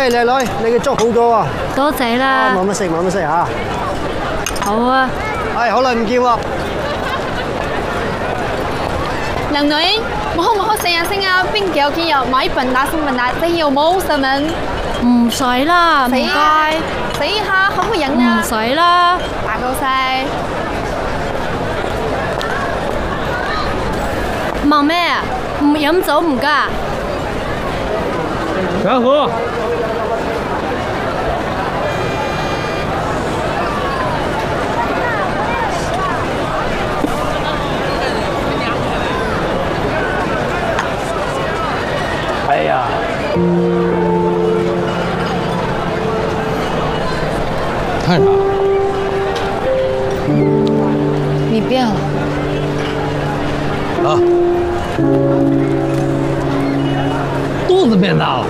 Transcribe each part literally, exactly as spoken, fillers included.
哎，靚女，你嘅粥好多啊！ 多謝啦。 慢慢食，慢慢食嚇。 好啊。 係，好耐唔見喎。 靚女，我可唔可以試下先啊？邊幾有幾有買笨打先笨打，你有冇新聞？ 唔使啦，唔該。 死下，可唔可以飲啊？ 唔使啦。 大老細。 忙咩啊？唔飲酒唔㗎？ 全喝。哎呀！看啥？ 你变了。 啊！肚子变大了。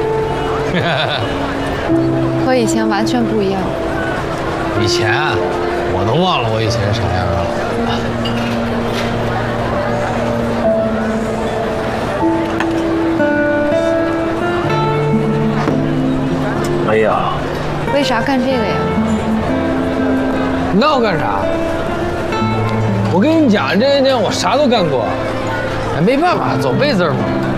和以前完全不一样。 以前我都忘了我以前啥样了。哎呀！ 为啥干这个呀？ 那我干啥？我跟你讲，这些年我啥都干过，哎，没办法，走背字嘛。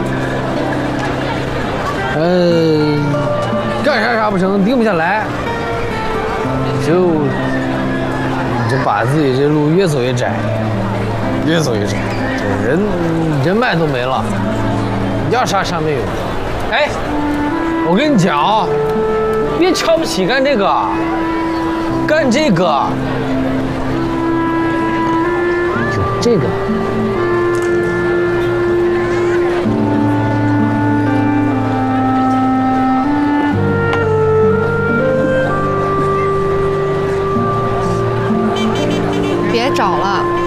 嗯，干啥啥不成，定不下来，就就把自己这路越走越窄，越走越窄，就人人脉都没了，要啥啥没有。哎，我跟你讲啊，别瞧不起干这个，干这个有这个。 别找了，